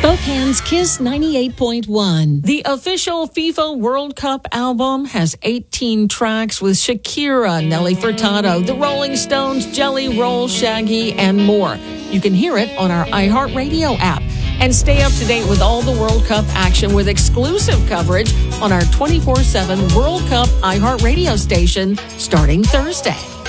Spokane's Kiss 98.1. The official FIFA World Cup album has 18 tracks with Shakira, Nelly Furtado, The Rolling Stones, Jelly Roll, Shaggy, and more. You can hear it on our iHeartRadio app. And stay up to date with all the World Cup action with exclusive coverage on our 24/7 World Cup iHeartRadio station starting Thursday.